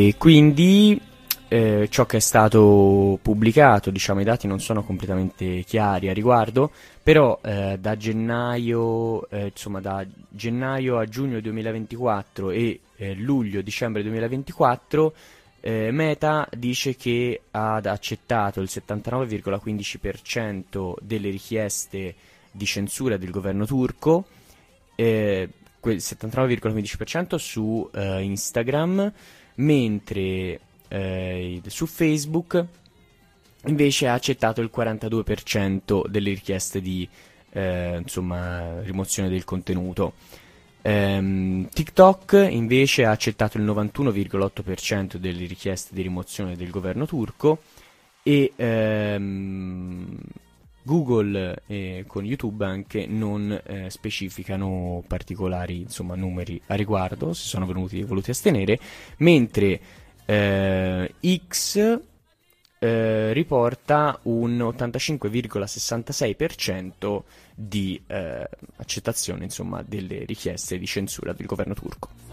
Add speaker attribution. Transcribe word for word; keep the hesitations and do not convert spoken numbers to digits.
Speaker 1: E quindi eh, ciò che è stato pubblicato, diciamo, i dati non sono completamente chiari a riguardo, però eh, da gennaio, eh, insomma, da gennaio a giugno duemilaventiquattro e eh, luglio-dicembre duemilaventiquattro, eh, Meta dice che ha accettato il settantanove virgola quindici per cento delle richieste di censura del governo turco, eh, quel settantanove virgola quindici per cento su eh, Instagram, mentre eh, su Facebook invece ha accettato il quarantadue per cento delle richieste di eh, insomma, rimozione del contenuto. Ehm, TikTok invece ha accettato il novantuno virgola otto per cento delle richieste di rimozione del governo turco e ehm, Google e con YouTube anche non eh, specificano particolari, insomma, numeri a riguardo, si sono venuti, voluti astenere, mentre eh, X eh, riporta un ottantacinque virgola sessantasei per cento di eh, accettazione, insomma, delle richieste di censura del governo turco.